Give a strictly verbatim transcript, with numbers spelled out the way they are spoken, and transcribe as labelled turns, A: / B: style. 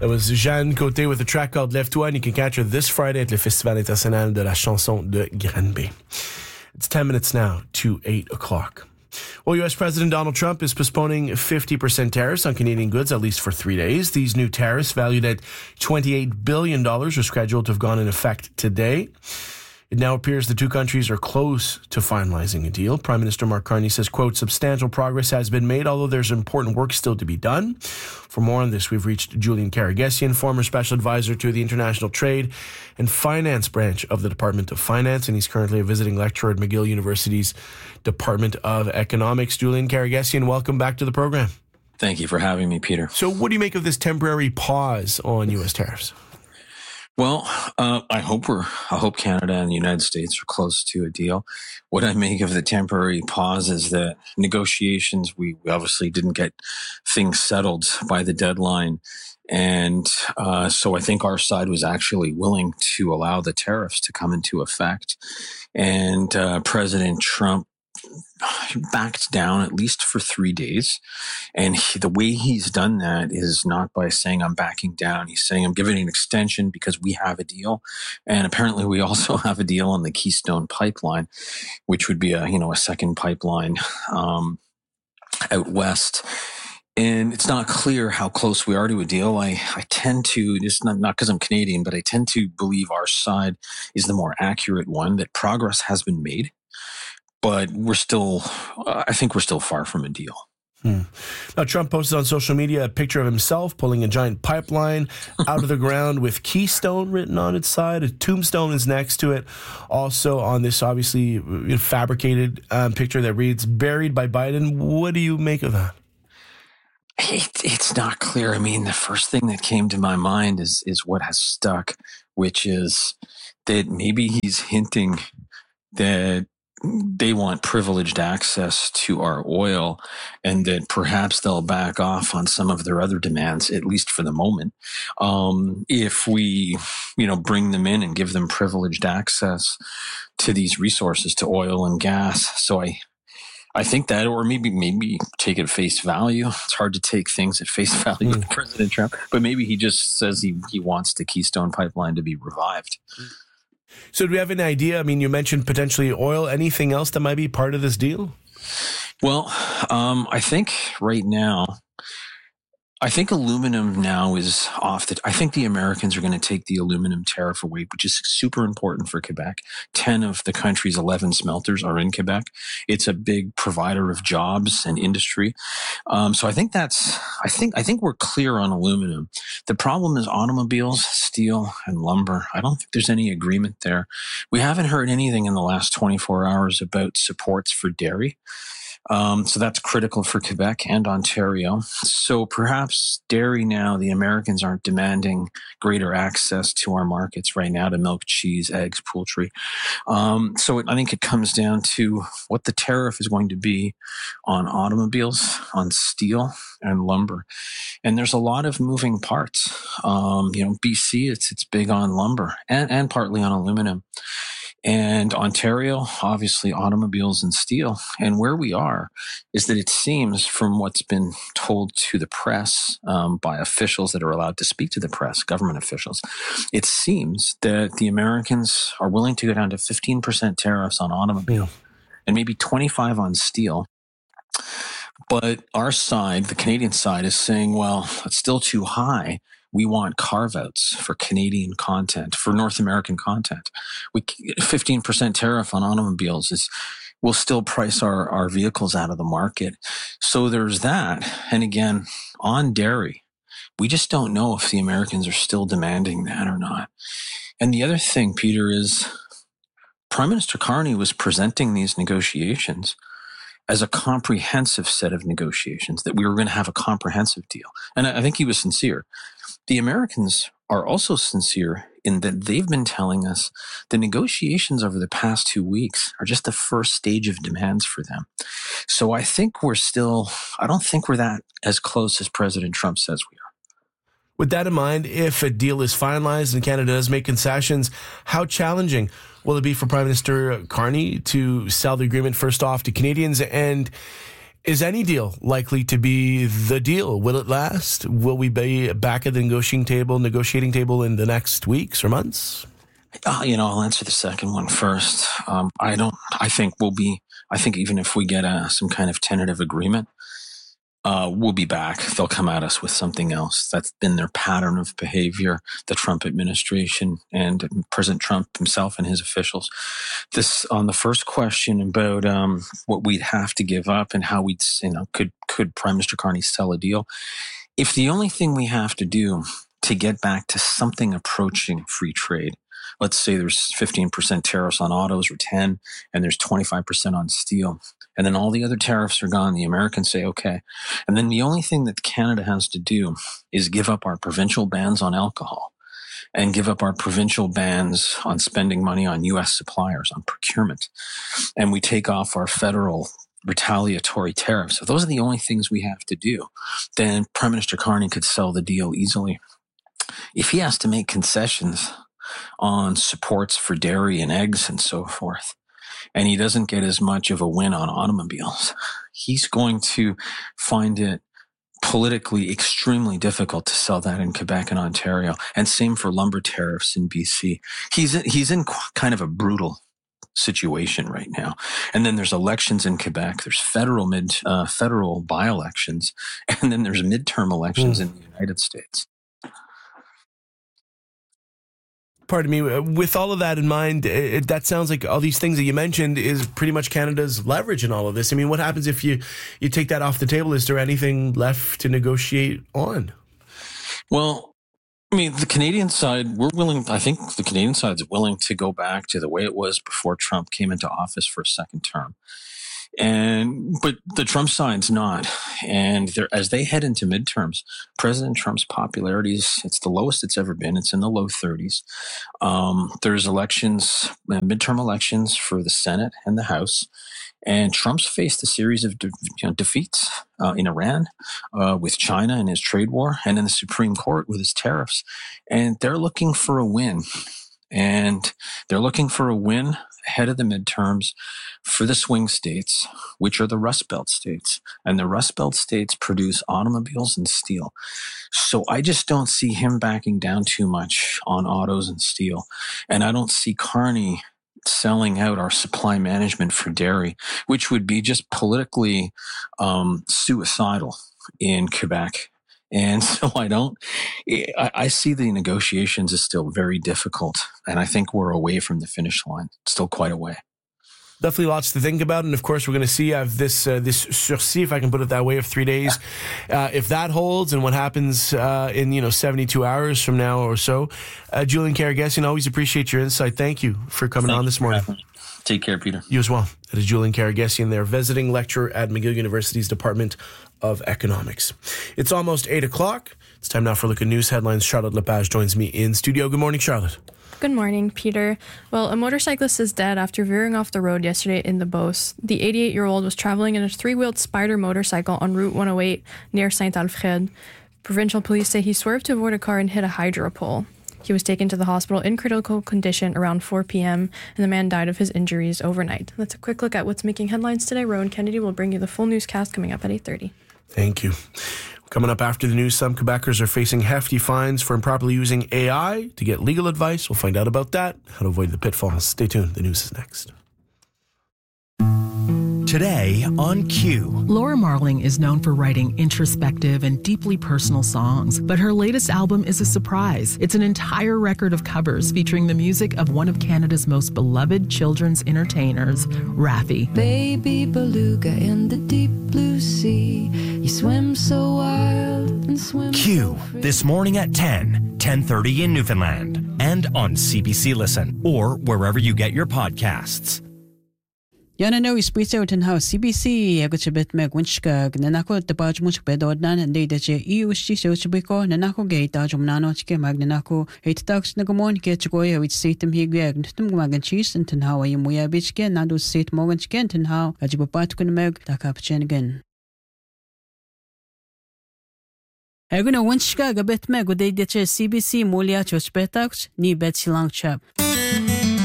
A: That was Jeanne Côté with a track called Lève-toi, and you can catch her this Friday at le Festival International de la Chanson de Granby. It's ten minutes now to eight o'clock. Well, U S President Donald Trump is postponing fifty percent tariffs on Canadian goods at least for three days. These new tariffs, valued at twenty-eight billion dollars, are scheduled to have gone in effect today. It now appears the two countries are close to finalizing a deal. Prime Minister Mark Carney says, quote, substantial progress has been made, although there's important work still to be done. For more on this, we've reached Julian Karagesian, former special advisor to the International Trade and Finance branch of the Department of Finance, and he's currently a visiting lecturer at McGill University's Department of Economics. Julian Karagesian, welcome back to the program.
B: Thank you for having me, Peter.
A: So what do you make of this temporary pause on U S tariffs?
B: Well, uh, I hope we're, I hope Canada and the United States are close to a deal. What I make of the temporary pause is that negotiations, we, we obviously didn't get things settled by the deadline. And uh, so I think our side was actually willing to allow the tariffs to come into effect. And uh, President Trump backed down at least for three days. And he, the way he's done that is not by saying I'm backing down. He's saying I'm giving an extension because we have a deal. And apparently we also have a deal on the Keystone Pipeline, which would be a, you know, a second pipeline um, out west. And it's not clear how close we are to a deal. I, I tend to, it's not not because I'm Canadian, but I tend to believe our side is the more accurate one, that progress has been made. But we're still, uh, I think we're still far from a deal.
A: Hmm. Now, Trump posted on social media a picture of himself pulling a giant pipeline out of the ground with Keystone written on its side. A tombstone is next to it. Also on this obviously fabricated um, picture that reads, buried by Biden. What do you make of that?
B: It, it's not clear. I mean, the first thing that came to my mind is, is what has stuck, which is that maybe he's hinting that they want privileged access to our oil, and that perhaps they'll back off on some of their other demands, at least for the moment. Um, if we, you know, bring them in and give them privileged access to these resources, to oil and gas. So I, I think that, or maybe, maybe take it at face value. It's hard to take things at face value with President Trump, but maybe he just says he, he wants the Keystone Pipeline to be revived.
A: So do we have an idea? I mean, you mentioned potentially oil. Anything else that might be part of this deal?
B: Well, um, I think right now, I think aluminum now is off the, I think the Americans are going to take the aluminum tariff away, which is super important for Quebec. ten of the country's eleven smelters are in Quebec. It's a big provider of jobs and industry. Um, so I think that's, I think, I think we're clear on aluminum. The problem is automobiles, steel, and lumber. I don't think there's any agreement there. We haven't heard anything in the last twenty-four hours about supports for dairy. Um, so that's critical for Quebec and Ontario. So perhaps dairy now, the Americans aren't demanding greater access to our markets right now to milk, cheese, eggs, poultry. Um, so it, I think it comes down to what the tariff is going to be on automobiles, on steel, and lumber. And there's a lot of moving parts. Um, you know, B C, it's it's big on lumber and, and partly on aluminum. And Ontario, obviously automobiles and steel. And where we are is that it seems, from what's been told to the press um, by officials that are allowed to speak to the press, government officials, it seems that the Americans are willing to go down to fifteen percent tariffs on automobile and maybe twenty-five on steel. But our side, the Canadian side, is saying, well, it's still too high. We want carve-outs for Canadian content, for North American content. We fifteen percent tariff on automobiles is, we'll still price our, our vehicles out of the market. So there's that. And again, on dairy, we just don't know if the Americans are still demanding that or not. And the other thing, Peter, is Prime Minister Carney was presenting these negotiations as a comprehensive set of negotiations, that we were going to have a comprehensive deal. And I think he was sincere. The Americans are also sincere in that they've been telling us the negotiations over the past two weeks are just the first stage of demands for them. So I think we're still, I don't think we're that as close as President Trump says we are.
A: With that in mind, if a deal is finalized and Canada does make concessions, how challenging will it be for Prime Minister Carney to sell the agreement first off to Canadians? And Is any deal likely to be the deal? Will it last? Will we be back at the negotiating table, negotiating table in the next weeks or months?
B: Uh, you know, I'll answer the second one first. Um, I don't. I think we'll be. I think even if we get a, some kind of tentative agreement, uh, we'll be back. They'll come at us with something else. That's been their pattern of behavior. The Trump administration and President Trump himself and his officials. This on the first question about um, what we'd have to give up and how we'd, you know, could could Prime Minister Carney sell a deal? If the only thing we have to do to get back to something approaching free trade, let's say there's fifteen percent tariffs on autos or ten, and there's twenty-five percent on steel. And then all the other tariffs are gone. The Americans say, okay. And then the only thing that Canada has to do is give up our provincial bans on alcohol and give up our provincial bans on spending money on U S suppliers, on procurement. And we take off our federal retaliatory tariffs. If those are the only things we have to do, then Prime Minister Carney could sell the deal easily. If he has to make concessions on supports for dairy and eggs and so forth, and he doesn't get as much of a win on automobiles, he's going to find it politically extremely difficult to sell that in Quebec and Ontario. And same for lumber tariffs in B C. He's he's in kind of a brutal situation right now. And then there's elections in Quebec. There's federal mid uh, federal by-elections, and then there's midterm elections mm. in the United States.
A: Pardon me, with all of that in mind, it, that sounds like all these things that you mentioned is pretty much Canada's leverage in all of this. I mean, what happens if you, you take that off the table? Is there anything left to negotiate on?
B: Well, I mean, the Canadian side, we're willing, I think the Canadian side is willing to go back to the way it was before Trump came into office for a second term. And but the Trump side's not. And as they head into midterms, President Trump's popularity is it's the lowest it's ever been. It's in the low thirties. Um, there's elections, uh, midterm elections for the Senate and the House. And Trump's faced a series of de- you know, defeats uh, in Iran, uh, with China and his trade war, and in the Supreme Court with his tariffs. And they're looking for a win. And they're looking for a win ahead of the midterms for the swing states, which are the Rust Belt states. And the Rust Belt states produce automobiles and steel. So I just don't see him backing down too much on autos and steel. And I don't see Carney selling out our supply management for dairy, which would be just politically um, suicidal in Quebec. And so I don't, I, I see the negotiations as still very difficult. And I think we're away from the finish line, still quite a way.
A: Definitely lots to think about. And of course, we're going to see uh, this, uh, this sursis, if I can put it that way, of three days. Uh, if that holds and what happens uh, in, you know, seventy-two hours from now or so. Uh, Julian Karagesian, always appreciate your insight. Thank you for coming
B: Thank
A: on this morning.
B: Take care, Peter.
A: You as well. That is Julian Karagesian there, visiting lecturer at McGill University's Department of Economics. It's almost eight o'clock. It's time now for a look at news headlines. Charlotte Lepage joins me in studio. Good morning, Charlotte.
C: Good morning, Peter. Well, a motorcyclist is dead after veering off the road yesterday in the Beauce. The eighty-eight-year-old was traveling in a three-wheeled Spider motorcycle on Route one oh eight near Saint-Alfred. Provincial police say he swerved to avoid a car and hit a hydro pole. He was taken to the hospital in critical condition around four p.m., and the man died of his injuries overnight. That's a quick look at what's making headlines today. Rowan Kennedy will bring you the full newscast coming up at eight thirty.
A: Thank you. Coming up after the news, some Quebecers are facing hefty fines for improperly using A I to get legal advice. We'll find out about that, how to avoid the pitfalls. Stay tuned. The news is next.
D: Today on Q.
E: Laura Marling is known for writing introspective and deeply personal songs, but her latest album is a surprise. It's an entire record of covers featuring the music of one of Canada's most beloved children's entertainers, Raffi.
F: Baby beluga in the deep blue sea, you swim so wild and swim
D: Q,
F: so free.
D: This morning at ten, ten thirty in Newfoundland, and on C B C Listen, or wherever you get your podcasts.
G: Yana no isprito ten how C B C agutibet meg winchka nanako the barge much bedodnan and they that E U shi so chibiko nanako gate ajumnano chike magnanako eight tax nagamon ke chgoya which seatem higag tum magan cheese and ten how muya bichke nadu seat morgan chicken ten how ajibapat kun meg takapchen again. Eguna winchka gabet meg they that C B C molia choch betax ni bet silang chap.